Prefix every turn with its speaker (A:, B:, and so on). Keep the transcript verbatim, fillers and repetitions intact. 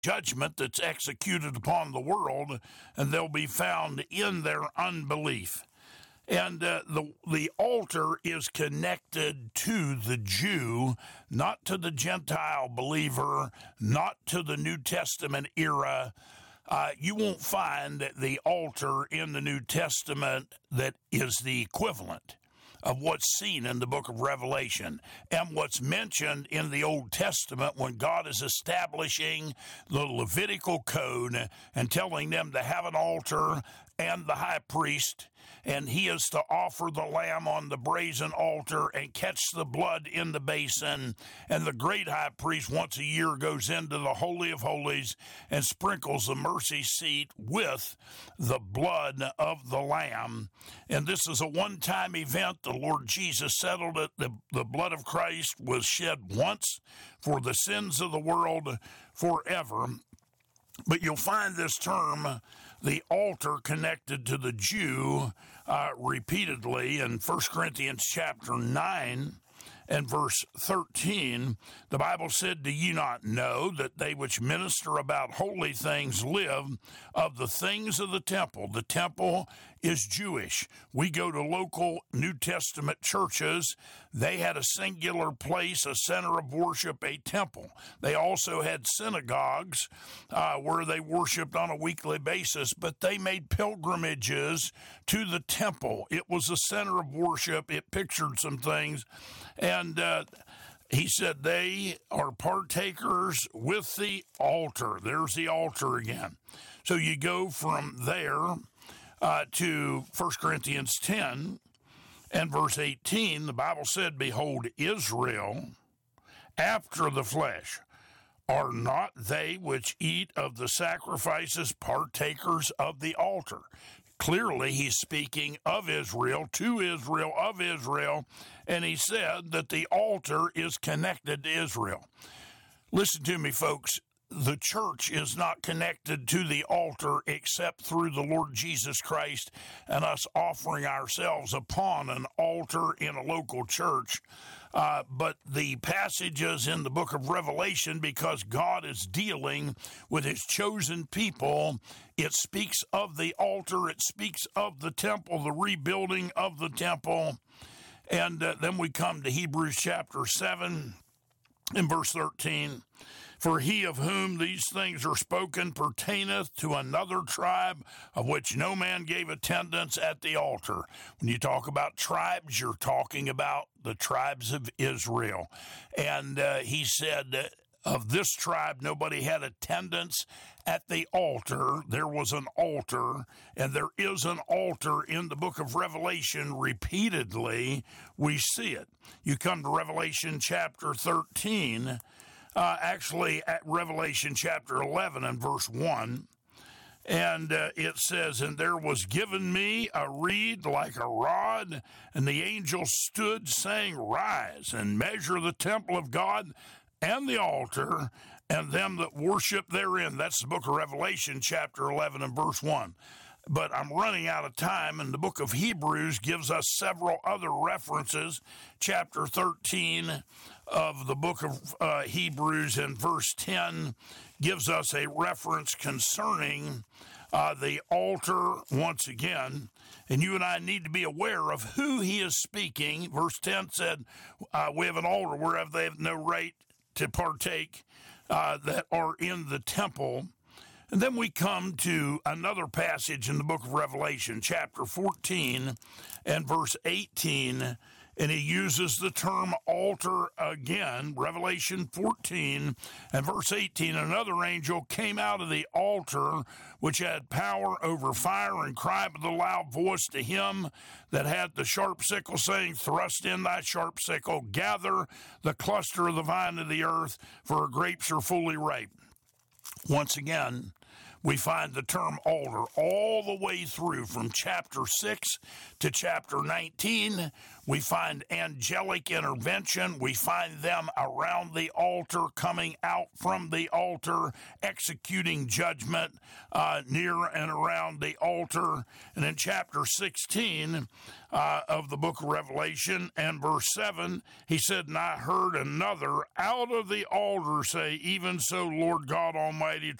A: judgment that's executed upon the world, and they'll be found in their unbelief. And uh, the the altar is connected to the Jew, not to the Gentile believer, not to the New Testament era. Uh, you won't find the altar in the New Testament that is the equivalent of what's seen in the book of Revelation and what's mentioned in the Old Testament when God is establishing the Levitical code and telling them to have an altar and the high priest, and he is to offer the lamb on the brazen altar and catch the blood in the basin, and the great high priest once a year goes into the Holy of Holies and sprinkles the mercy seat with the blood of the lamb. And this is a one-time event. The Lord Jesus settled it. The, the blood of Christ was shed once for the sins of the world forever. But you'll find this term, the altar, connected to the Jew uh, repeatedly in First Corinthians chapter nine and verse thirteen. The Bible said, "Do ye not know that they which minister about holy things live of the things of the temple?" The temple is Jewish. We go to local New Testament churches. They had a singular place, a center of worship, a temple. They also had synagogues uh, where they worshiped on a weekly basis, but they made pilgrimages to the temple. It was a center of worship. It pictured some things. And uh, he said they are partakers with the altar. There's the altar again. So you go from there uh, to First Corinthians ten and verse eighteen. The Bible said, "Behold, Israel after the flesh, are not they which eat of the sacrifices partakers of the altar?" Clearly, he's speaking of Israel, to Israel, of Israel, and he said that the altar is connected to Israel. Listen to me, folks. The church is not connected to the altar except through the Lord Jesus Christ and us offering ourselves upon an altar in a local church. Uh, but the passages in the book of Revelation, because God is dealing with his chosen people, it speaks of the altar, it speaks of the temple, the rebuilding of the temple. And uh, then we come to Hebrews chapter seven in verse thirteen. "For he of whom these things are spoken pertaineth to another tribe, of which no man gave attendance at the altar." When you talk about tribes, you're talking about the tribes of Israel. And uh, he said, uh, of this tribe, nobody had attendance at the altar. There was an altar, and there is an altar in the book of Revelation. Repeatedly, we see it. You come to Revelation chapter thirteen, Uh, actually, at Revelation chapter eleven and verse one, and uh, it says, "And there was given me a reed like a rod, and the angel stood, saying, Rise, and measure the temple of God, and the altar, and them that worship therein." That's the book of Revelation chapter eleven and verse one. But I'm running out of time, and the book of Hebrews gives us several other references. Chapter thirteen of the book of uh, Hebrews and verse ten gives us a reference concerning uh, the altar once again. And you and I need to be aware of who he is speaking. Verse ten said, uh, "We have an altar whereof they have no right to partake uh, that are in the temple." And then we come to another passage in the book of Revelation, chapter fourteen and verse eighteen, and he uses the term altar again. Revelation fourteen and verse eighteen, "Another angel came out of the altar, which had power over fire, and cried with a loud voice to him that had the sharp sickle, saying, Thrust in thy sharp sickle, gather the cluster of the vine of the earth, for her grapes are fully ripe." Once again, we find the term altar all the way through from chapter six to chapter nineteen. We find angelic intervention. We find them around the altar, coming out from the altar, executing judgment uh, near and around the altar. And in chapter sixteen uh, of the book of Revelation and verse seven, he said, "And I heard another out of the altar say, Even so, Lord God Almighty,